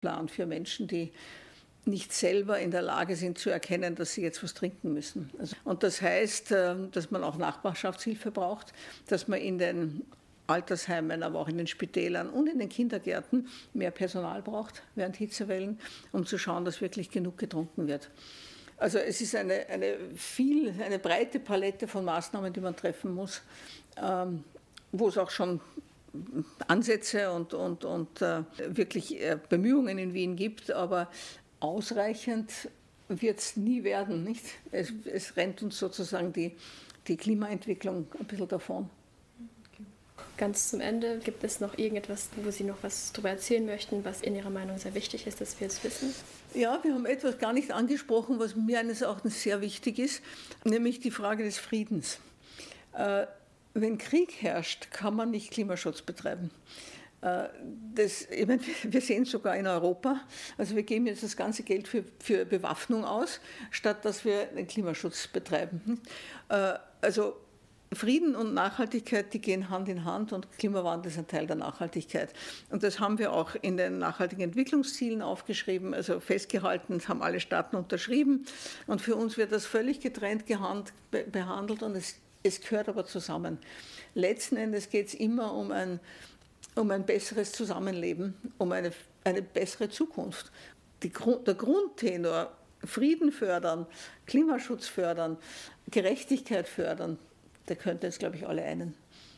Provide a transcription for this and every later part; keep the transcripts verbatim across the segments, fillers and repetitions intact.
Plan für Menschen, die nicht selber in der Lage sind zu erkennen, dass sie jetzt was trinken müssen. Also, und das heißt, dass man auch Nachbarschaftshilfe braucht, dass man in den Altersheimen, aber auch in den Spitälern und in den Kindergärten mehr Personal braucht während Hitzewellen, um zu schauen, dass wirklich genug getrunken wird. Also es ist eine, eine, viel, eine breite Palette von Maßnahmen, die man treffen muss, ähm, wo es auch schon Ansätze und, und, und äh, wirklich äh, Bemühungen in Wien gibt, aber ausreichend wird es nie werden. Nicht? Es, es rennt uns sozusagen die, die Klimaentwicklung ein bisschen davon. Okay. Ganz zum Ende, gibt es noch irgendetwas, wo Sie noch was darüber erzählen möchten, was in Ihrer Meinung sehr wichtig ist, dass wir es wissen? Ja, wir haben etwas gar nicht angesprochen, was mir eines Erachtens sehr wichtig ist, nämlich die Frage des Friedens. Äh, wenn Krieg herrscht, kann man nicht Klimaschutz betreiben. Das, ich meine, wir sehen es sogar in Europa. Also wir geben jetzt das ganze Geld für, für Bewaffnung aus, statt dass wir den Klimaschutz betreiben. Also Frieden und Nachhaltigkeit, die gehen Hand in Hand und Klimawandel ist ein Teil der Nachhaltigkeit. Und das haben wir auch in den nachhaltigen Entwicklungszielen aufgeschrieben, also festgehalten, das haben alle Staaten unterschrieben. Und für uns wird das völlig getrennt gehand, be, behandelt und es, es gehört aber zusammen. Letzten Endes geht es immer um ein um ein besseres Zusammenleben, um eine, eine bessere Zukunft. Die, der Grundtenor, Frieden fördern, Klimaschutz fördern, Gerechtigkeit fördern, der könnte jetzt, glaube ich, alle einen.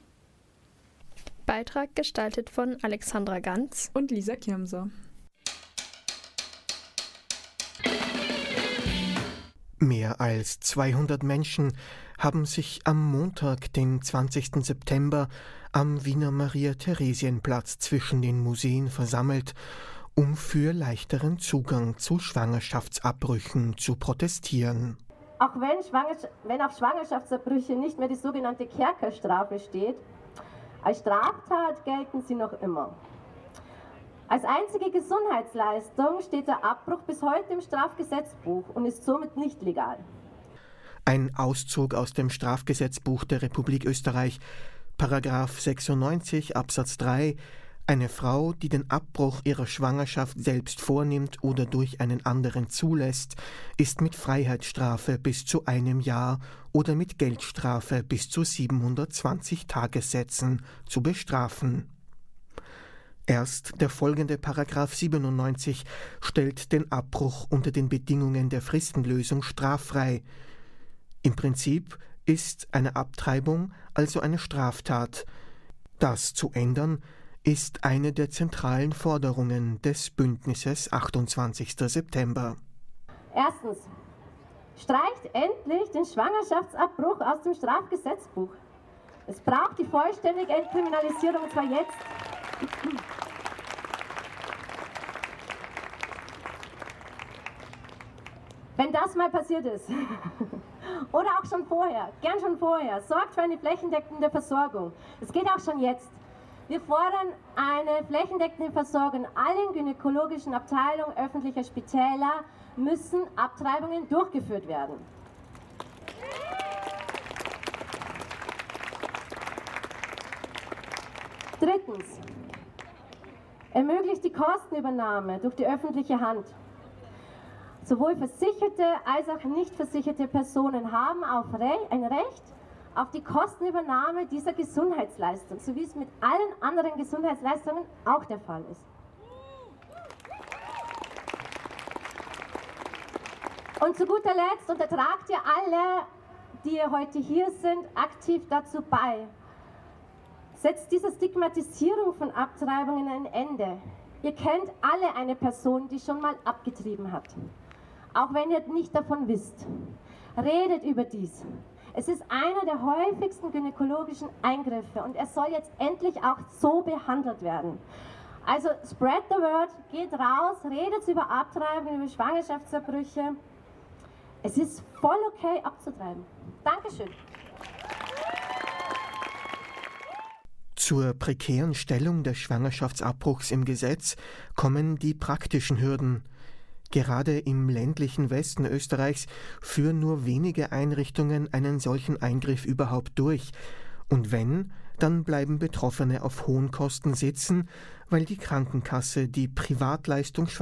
Beitrag gestaltet von Alexandra Ganz und Lisa Kirmser. Mehr als zweihundert Menschen haben sich am Montag, den zwanzigsten September, am Wiener Maria-Theresien-Platz zwischen den Museen versammelt, um für leichteren Zugang zu Schwangerschaftsabbrüchen zu protestieren. Auch wenn, Schwangersch- wenn auf Schwangerschaftsabbrüche nicht mehr die sogenannte Kerkerstrafe steht, als Straftat gelten sie noch immer. Als einzige Gesundheitsleistung steht der Abbruch bis heute im Strafgesetzbuch und ist somit nicht legal. Ein Auszug aus dem Strafgesetzbuch der Republik Österreich, Paragraph sechsundneunzig Absatz drei. Eine Frau, die den Abbruch ihrer Schwangerschaft selbst vornimmt oder durch einen anderen zulässt, ist mit Freiheitsstrafe bis zu einem Jahr oder mit Geldstrafe bis zu siebenhundertzwanzig Tagessätzen zu bestrafen. Erst der folgende Paragraph siebenundneunzig stellt den Abbruch unter den Bedingungen der Fristenlösung straffrei. Im Prinzip ist eine Abtreibung also eine Straftat. Das zu ändern ist eine der zentralen Forderungen des Bündnisses achtundzwanzigsten September. Erstens, streicht endlich den Schwangerschaftsabbruch aus dem Strafgesetzbuch. Es braucht die vollständige Entkriminalisierung, und zwar jetzt. Wenn das mal passiert ist, oder auch schon vorher, gern schon vorher, sorgt für eine flächendeckende Versorgung. Es geht auch schon jetzt. Wir fordern eine flächendeckende Versorgung. In allen gynäkologischen Abteilungen öffentlicher Spitäler müssen Abtreibungen durchgeführt werden. Drittens, ermöglicht die Kostenübernahme durch die öffentliche Hand. Sowohl versicherte als auch nicht versicherte Personen haben auf Re- ein Recht auf die Kostenübernahme dieser Gesundheitsleistung, so wie es mit allen anderen Gesundheitsleistungen auch der Fall ist. Und zu guter Letzt, und da tragt ihr alle, die heute hier sind, aktiv dazu bei, setzt dieser Stigmatisierung von Abtreibungen ein Ende. Ihr kennt alle eine Person, die schon mal abgetrieben hat. Auch wenn ihr nicht davon wisst. Redet über dies. Es ist einer der häufigsten gynäkologischen Eingriffe und er soll jetzt endlich auch so behandelt werden. Also spread the word, geht raus, redet über Abtreibungen, über Schwangerschaftsabbrüche. Es ist voll okay abzutreiben. Dankeschön. Zur prekären Stellung des Schwangerschaftsabbruchs im Gesetz kommen die praktischen Hürden. Gerade im ländlichen Westen Österreichs führen nur wenige Einrichtungen einen solchen Eingriff überhaupt durch. Und wenn, dann bleiben Betroffene auf hohen Kosten sitzen, weil die Krankenkasse die Privatleistung